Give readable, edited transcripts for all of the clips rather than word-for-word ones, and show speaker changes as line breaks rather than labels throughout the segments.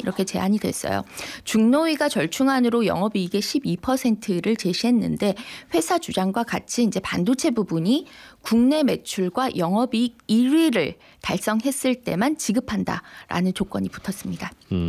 이렇게 제안이 됐어요. 중노위가 절충안으로 영업이익의 12%를 제시했는데 회사 주장과 같이 이제 반도체 부분이 국내 매출과 영업이익 1위를 달성했을 때만 지급한다라는 조건이 붙었습니다.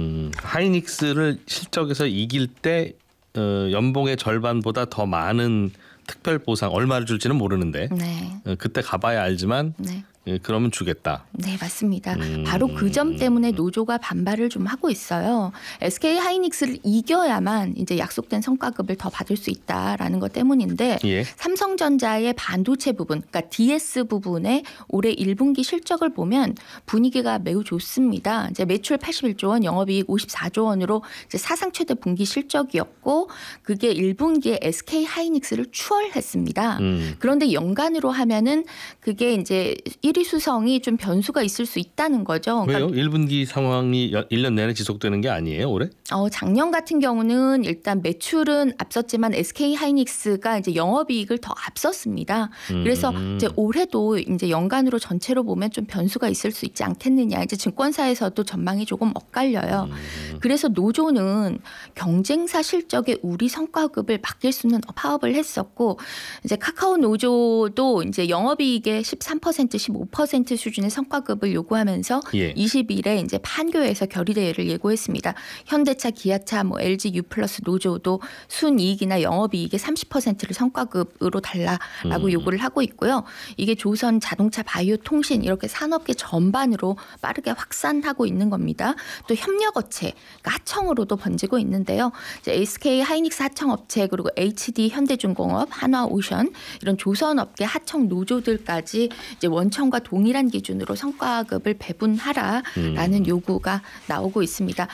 하이닉스를 실적에서 이길 때 연봉의 절반보다 더 많은 특별 보상 얼마를 줄지는 모르는데
네.
그때 가봐야 알지만
네.
그러면 주겠다.
네, 맞습니다. 바로 그 점 때문에 노조가 반발을 좀 하고 있어요. SK 하이닉스를 이겨야만 이제 약속된 성과급을 더 받을 수 있다라는 것 때문인데
예.
삼성전자의 반도체 부분, 그러니까 DS 부분의 올해 1분기 실적을 보면 분위기가 매우 좋습니다. 이제 매출 81조 원, 영업이익 54조 원으로 이제 사상 최대 분기 실적이었고 그게 1분기에 SK 하이닉스를 추월했습니다. 그런데 연간으로 하면은 그게 이제 1위 수성이 좀 변수가 있을 수 있다는 거죠.
왜요? 1분기 상황이 1년 내내 지속되는 게 아니에요, 올해?
작년 같은 경우는 일단 매출은 앞섰지만 SK 하이닉스가 이제 영업이익을 더 앞섰습니다. 그래서 이제 올해도 이제 연간으로 전체로 보면 좀 변수가 있을 수 있지 않겠느냐. 이제 증권사에서도 전망이 조금 엇갈려요. 그래서 노조는 경쟁사 실적에 우리 성과급을 맡길 수는 파업을 했었고 이제 카카오 노조도 이제 영업이익의 13%, 15% 수준의 성과급을 요구하면서
예.
20일에 이제 판교에서 결의대회를 예고했습니다. 현대차, 기아차, LG U+ 노조도 순이익이나 영업이익의 30%를 성과급으로 달라라고 요구를 하고 있고요. 이게 조선, 자동차, 바이오, 통신 이렇게 산업계 전반으로 빠르게 확산하고 있는 겁니다. 또 협력업체, 하청으로도 번지고 있는데요. 이제 SK 하이닉스 하청업체 그리고 HD 현대중공업, 한화오션 이런 조선업계 하청 노조들까지 이제 원청과 동일한 기준으로 성과급을 배분하라라는 요구가 나오고 있습니다.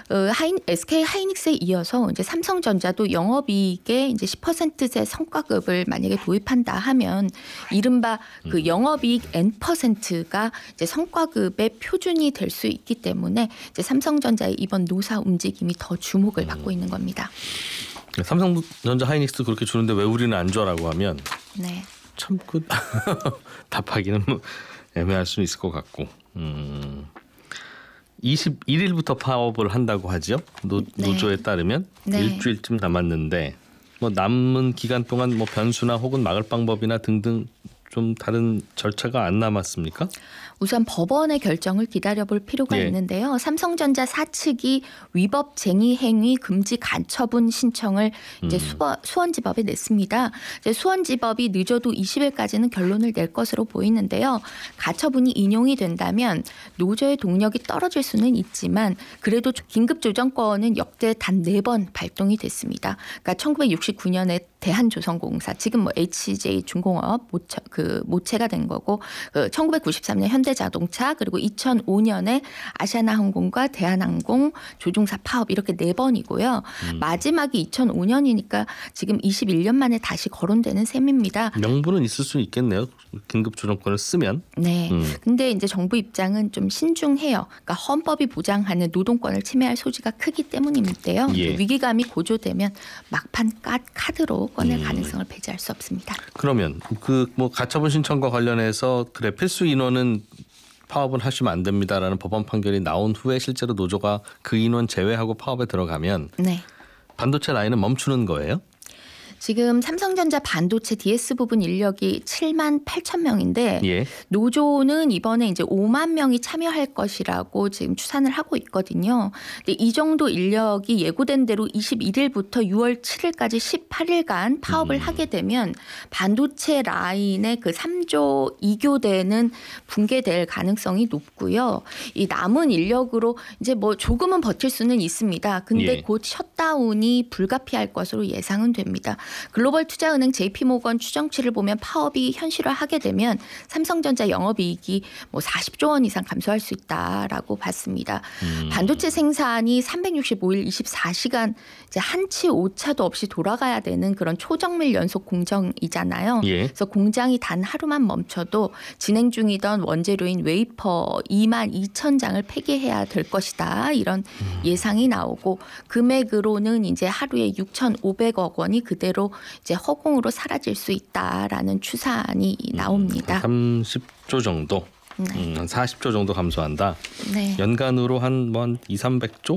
SK 하이닉스에 이어서 이제 삼성전자도 영업이익의 이제 10%의 성과급을 만약에 도입한다 하면 이른바 그 영업이익 N%가 이제 성과급의 표준이 될 수 있기 때문에 이제 삼성전자의 이번 노사 움직임이 더 주목을 받고 있는 겁니다.
삼성전자 하이닉스 그렇게 주는데 왜 우리는 안 줘라고 하면
네.
참 그 답하기는 뭐 애매할 수는 있을 것 같고 21일부터 파업을 한다고 하죠. 노조에 따르면
네.
일주일쯤 남았는데 뭐 남은 기간 동안 뭐 변수나 혹은 막을 방법이나 등등 좀 다른 절차가 안 남았습니까?
우선 법원의 결정을 기다려볼 필요가 있는데요. 삼성전자 사측이 위법 쟁의 행위 금지 가처분 신청을 이제 수원지법에 냈습니다. 이제 수원지법이 늦어도 20일까지는 결론을 낼 것으로 보이는데요. 가처분이 인용이 된다면 노조의 동력이 떨어질 수는 있지만 그래도 긴급조정권은 역대 단 4번 발동이 됐습니다. 그러니까 1969년에 대한조선공사 지금 HJ중공업 모체가 된 거고 1993년 현대자동차 그리고 2005년에 아시아나항공과 대한항공 조종사 파업 이렇게 4번이고요. 마지막이 2005년이니까 지금 21년 만에 다시 거론되는 셈입니다.
명분은 있을 수 있겠네요. 긴급조정권을 쓰면.
네. 근데 이제 정부 입장은 좀 신중해요. 그러니까 헌법이 보장하는 노동권을 침해할 소지가 크기 때문인데요.
예.
위기감이 고조되면 막판 카드로 꺼낼 가능성을 배제할 수 없습니다.
그러면 뭐 가처분 신청과 관련해서 그래 필수 인원은 파업은 하시면 안 됩니다라는 법원 판결이 나온 후에 실제로 노조가 그 인원 제외하고 파업에 들어가면
네.
반도체 라인은 멈추는 거예요?
지금 삼성전자 반도체 DS 부분 인력이 7만 8천 명인데
예.
노조는 이번에 이제 5만 명이 참여할 것이라고 지금 추산을 하고 있거든요. 근데 이 정도 인력이 예고된 대로 21일부터 6월 7일까지 18일간 파업을 하게 되면 반도체 라인의 그 3조 2교대는 붕괴될 가능성이 높고요. 이 남은 인력으로 이제 뭐 조금은 버틸 수는 있습니다. 근데 곧 셧다운이 불가피할 것으로 예상은 됩니다. 글로벌 투자은행 JP모건 추정치를 보면 파업이 현실화하게 되면 삼성전자 영업이익이 뭐 40조 원 이상 감소할 수 있다라고 봤습니다. 반도체 생산이 365일 24시간 이제 한치 오차도 없이 돌아가야 되는 그런 초정밀 연속 공정이잖아요.
예.
그래서 공장이 단 하루만 멈춰도 진행 중이던 원재료인 웨이퍼 2만 2천 장을 폐기해야 될 것이다. 이런 예상이 나오고 금액으로는 이제 하루에 6,500억 원이 그대로 이제 허공으로 사라질 수 있다라는 추산이 나옵니다.
30조 정도, 한 40조 정도 감소한다.
네.
연간으로 한 200, 300조